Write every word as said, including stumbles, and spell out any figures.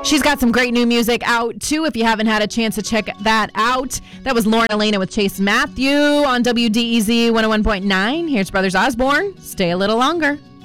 She's got some great new music out, too, if you haven't had a chance to check that out. That was Lauren Elena with Chase Matthew on W D E Z one oh one point nine. Here's Brothers Osborne. Stay a little longer.